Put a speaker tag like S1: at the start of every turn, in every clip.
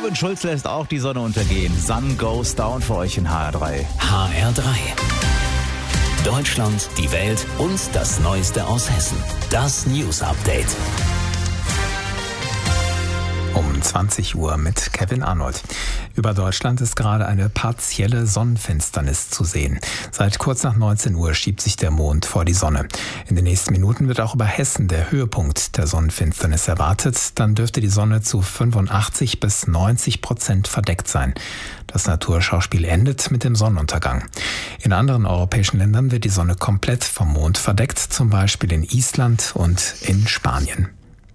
S1: Robin Schulz lässt auch die Sonne untergehen. Sun goes down für euch in HR3.
S2: HR3. Deutschland, die Welt und das Neueste aus Hessen. Das News Update.
S3: Um 20 Uhr mit Kevin Arnold. Über Deutschland ist gerade eine partielle Sonnenfinsternis zu sehen. Seit kurz nach 19 Uhr schiebt sich der Mond vor die Sonne. In den nächsten Minuten wird auch über Hessen der Höhepunkt der Sonnenfinsternis erwartet. Dann dürfte die Sonne zu 85-90% verdeckt sein. Das Naturschauspiel endet mit dem Sonnenuntergang. In anderen europäischen Ländern wird die Sonne komplett vom Mond verdeckt, zum Beispiel in Island und in Spanien.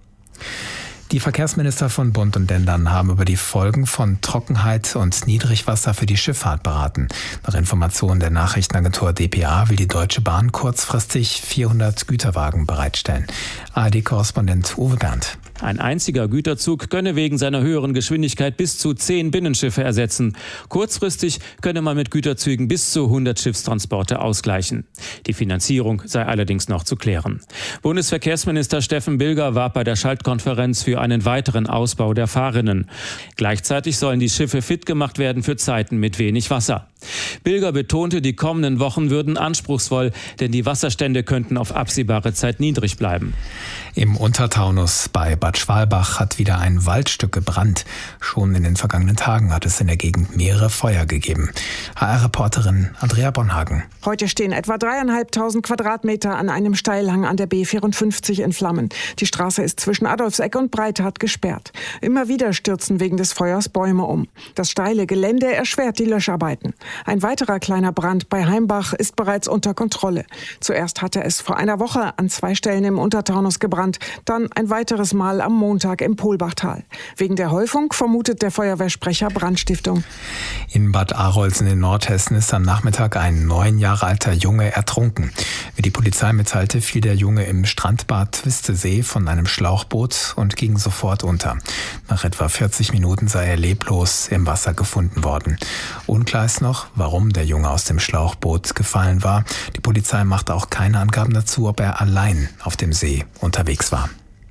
S3: Die Verkehrsminister von Bund und Ländern haben über die Folgen von Trockenheit und Niedrigwasser für die Schifffahrt beraten. Nach Informationen der Nachrichtenagentur dpa will die Deutsche Bahn kurzfristig 400 Güterwagen bereitstellen. ARD-Korrespondent Uwe Berndt.
S4: Ein einziger Güterzug könne wegen seiner höheren Geschwindigkeit bis zu 10 Binnenschiffe ersetzen. Kurzfristig könne man mit Güterzügen bis zu 100 Schiffstransporte ausgleichen. Die Finanzierung sei allerdings noch zu klären. Bundesverkehrsminister Steffen Bilger warb bei der Schaltkonferenz für einen weiteren Ausbau der Fahrrinnen. Gleichzeitig sollen die Schiffe fit gemacht werden für Zeiten mit wenig Wasser. Bilger betonte, die kommenden Wochen würden anspruchsvoll, denn die Wasserstände könnten auf absehbare Zeit niedrig bleiben.
S3: Im Untertaunus bei Bad Schwalbach hat wieder ein Waldstück gebrannt. Schon in den vergangenen Tagen hat es in der Gegend mehrere Feuer gegeben. HR-Reporterin Andrea Bonhagen.
S5: Heute stehen etwa 3.500 Quadratmeter an einem Steilhang an der B54 in Flammen. Die Straße ist zwischen Adolfseck und Breithardt gesperrt. Immer wieder stürzen wegen des Feuers Bäume um. Das steile Gelände erschwert die Löscharbeiten. Ein weiterer kleiner Brand bei Heimbach ist bereits unter Kontrolle. Zuerst hatte es vor einer Woche an 2 Stellen im Untertaunus gebrannt, dann ein weiteres Mal am Montag im Polbachtal. Wegen der Häufung vermutet der Feuerwehrsprecher Brandstiftung.
S3: In Bad Arolsen in Nordhessen ist am Nachmittag ein 9 Jahre alter Junge ertrunken. Wie die Polizei mitteilte, fiel der Junge im Strandbad Twistesee von einem Schlauchboot und ging sofort unter. Nach etwa 40 Minuten sei er leblos im Wasser gefunden worden. Unklar ist noch, warum der Junge aus dem Schlauchboot gefallen war. Die Polizei machte auch keine Angaben dazu, ob er allein auf dem See unterwegs war.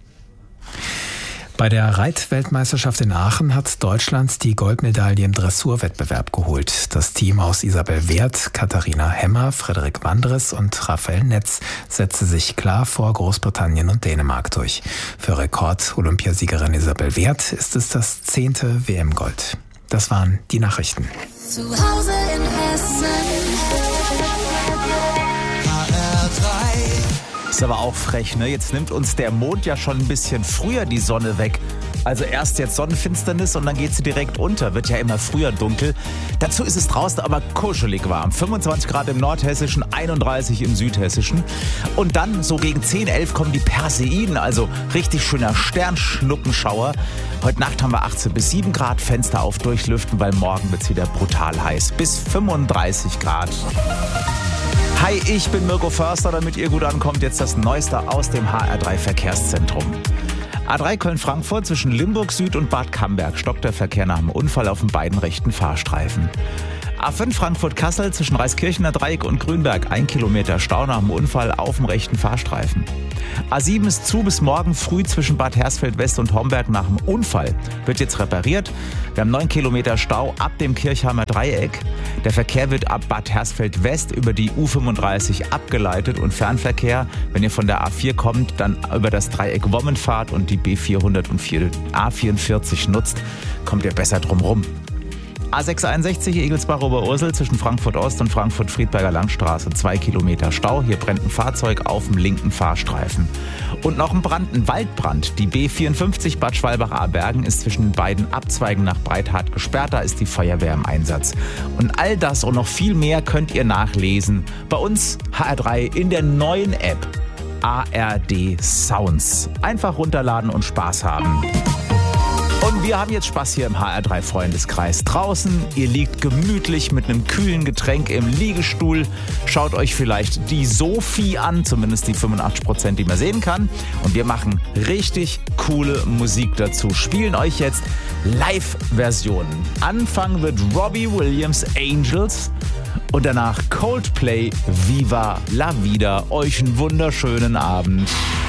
S3: Bei der Reitweltmeisterschaft in Aachen hat Deutschland die Goldmedaille im Dressurwettbewerb geholt. Das Team aus Isabel Werth, Katharina Hemmer, Frederik Wandres und Raphael Netz setzte sich klar vor Großbritannien und Dänemark durch. Für Rekord-Olympiasiegerin Isabel Werth ist es das 10. WM-Gold. Das waren die Nachrichten.
S6: Zu Hause in Hessen.
S1: Ist aber auch frech, ne? Jetzt nimmt uns der Mond ja schon ein bisschen früher die Sonne weg. Also erst jetzt Sonnenfinsternis und dann geht sie direkt unter. Wird ja immer früher dunkel. Dazu ist es draußen aber kuschelig warm. 25 Grad im Nordhessischen, 31 im Südhessischen. Und dann so gegen 10, 11 kommen die Perseiden. Also richtig schöner Sternschnuppenschauer. Heute Nacht haben wir 18 bis 7 Grad, Fenster auf, durchlüften, weil morgen wird es wieder brutal heiß. Bis 35 Grad. Hi, ich bin Mirko Förster, damit ihr gut ankommt. Jetzt das Neueste aus dem HR3 Verkehrszentrum. A3 Köln-Frankfurt zwischen Limburg Süd und Bad Camberg stockt der Verkehr nach dem Unfall auf den beiden rechten Fahrstreifen. A5 Frankfurt-Kassel zwischen Reiskirchener Dreieck und Grünberg 1 Kilometer Stau nach dem Unfall auf dem rechten Fahrstreifen. A7 ist zu bis morgen früh zwischen Bad Hersfeld-West und Homberg nach dem Unfall. Wird jetzt repariert. Wir haben 9 Kilometer Stau ab dem Kirchheimer Dreieck. Der Verkehr wird ab Bad Hersfeld-West über die U35 abgeleitet und Fernverkehr, wenn ihr von der A4 kommt, dann über das Dreieck Wommen fahrt und die B400 und A44 nutzt, kommt ihr besser drum rum. A661 Egelsbach-Oberursel zwischen Frankfurt-Ost und Frankfurt-Friedberger Langstraße. 2 Kilometer Stau. Hier brennt ein Fahrzeug auf dem linken Fahrstreifen. Und noch ein Brand, ein Waldbrand. Die B54 Bad Schwalbach-Abergen ist zwischen den beiden Abzweigen nach Breithardt gesperrt. Da ist die Feuerwehr im Einsatz. Und all das und noch viel mehr könnt ihr nachlesen bei uns HR3 in der neuen App ARD Sounds. Einfach runterladen und Spaß haben. Und wir haben jetzt Spaß hier im HR3-Freundeskreis. Draußen, ihr liegt gemütlich mit einem kühlen Getränk im Liegestuhl. Schaut euch vielleicht die Sophie an, zumindest die 85%, die man sehen kann. Und wir machen richtig coole Musik dazu. Spielen euch jetzt Live-Versionen. Anfangen wird Robbie Williams Angels und danach Coldplay Viva la Vida. Euch einen wunderschönen Abend.